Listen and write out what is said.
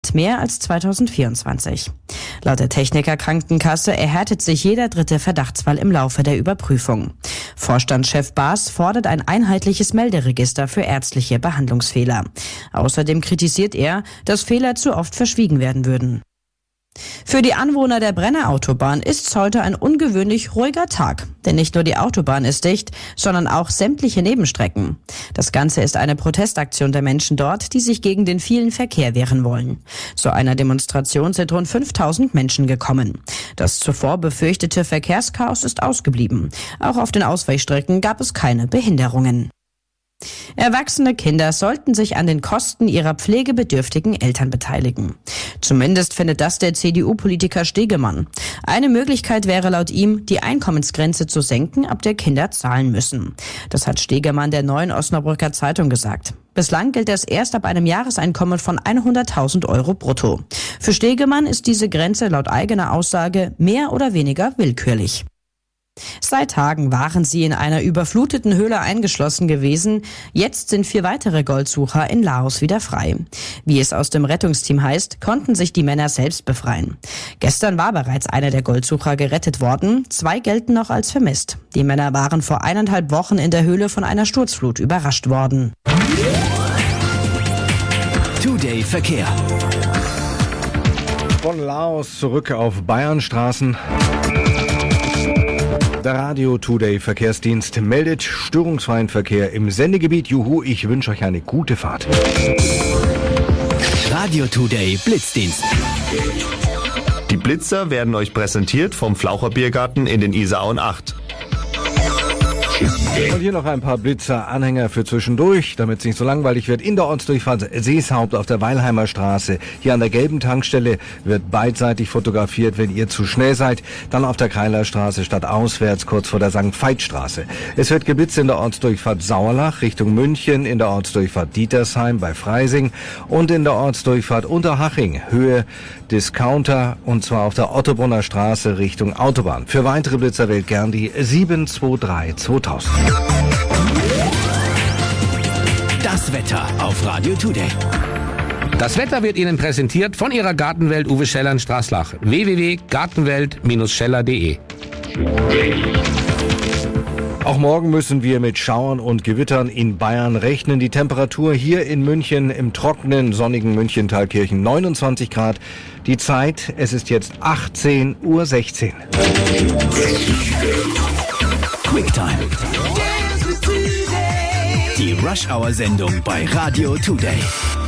mehr als 2024. Laut der Techniker Krankenkasse erhärtet sich jeder dritte Verdachtsfall im Laufe der Überprüfung. Vorstandschef Baas fordert ein einheitliches Melderegister für ärztliche Behandlungsfehler. Außerdem kritisiert er, dass Fehler zu oft verschwiegen werden würden. Für die Anwohner der Brennerautobahn ist es heute ein ungewöhnlich ruhiger Tag. Denn nicht nur die Autobahn ist dicht, sondern auch sämtliche Nebenstrecken. Das Ganze ist eine Protestaktion der Menschen dort, die sich gegen den vielen Verkehr wehren wollen. Zu einer Demonstration sind rund 5000 Menschen gekommen. Das zuvor befürchtete Verkehrschaos ist ausgeblieben. Auch auf den Ausweichstrecken gab es keine Behinderungen. Erwachsene Kinder sollten sich an den Kosten ihrer pflegebedürftigen Eltern beteiligen. Zumindest findet das der CDU-Politiker Stegemann. Eine Möglichkeit wäre laut ihm, die Einkommensgrenze zu senken, ab der Kinder zahlen müssen. Das hat Stegemann der Neuen Osnabrücker Zeitung gesagt. Bislang gilt das erst ab einem Jahreseinkommen von 100.000 Euro brutto. Für Stegemann ist diese Grenze laut eigener Aussage mehr oder weniger willkürlich. Seit Tagen waren sie in einer überfluteten Höhle eingeschlossen gewesen. Jetzt sind 4 weitere Goldsucher in Laos wieder frei. Wie es aus dem Rettungsteam heißt, konnten sich die Männer selbst befreien. Gestern war bereits einer der Goldsucher gerettet worden. 2 gelten noch als vermisst. Die Männer waren vor 1,5 Wochen in der Höhle von einer Sturzflut überrascht worden. Today Verkehr. Von Laos zurück auf Bayernstraßen. Der Radio Today Verkehrsdienst meldet störungsfreien Verkehr im Sendegebiet. Juhu, ich wünsche euch eine gute Fahrt. Radio Today Blitzdienst. Die Blitzer werden euch präsentiert vom Flaucher Biergarten in den Isarauen 8. Und hier noch ein paar Blitzer-Anhänger für zwischendurch, damit es nicht so langweilig wird. In der Ortsdurchfahrt Seeshaupt auf der Weilheimer Straße. Hier an der gelben Tankstelle wird beidseitig fotografiert, wenn ihr zu schnell seid. Dann auf der Kreilerstraße stadtauswärts, kurz vor der St. Veit-Straße. Es wird geblitzt in der Ortsdurchfahrt Sauerlach Richtung München, in der Ortsdurchfahrt Dietersheim bei Freising und in der Ortsdurchfahrt Unterhaching, Höhe Discounter, und zwar auf der Ottobrunner Straße Richtung Autobahn. Für weitere Blitzer wählt gern die 7232000. Das Wetter auf Radio Today. Das Wetter wird Ihnen präsentiert von Ihrer Gartenwelt Uwe Scheller in Straßlach. www.gartenwelt-scheller.de. Auch morgen müssen wir mit Schauern und Gewittern in Bayern rechnen. Die Temperatur hier in München im trockenen, sonnigen München-Thalkirchen 29 Grad. Die Zeit, es ist jetzt 18:16 Uhr. Quicktime. Die Rush-Hour-Sendung bei Radio Today.